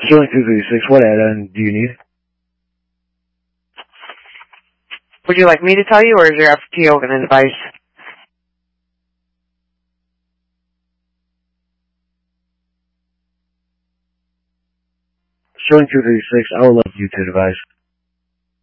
Sterling 236, what add-on do you need? Would you like me to tell you, or is your FTO going to advise? Sterling 236, I would love you to advise.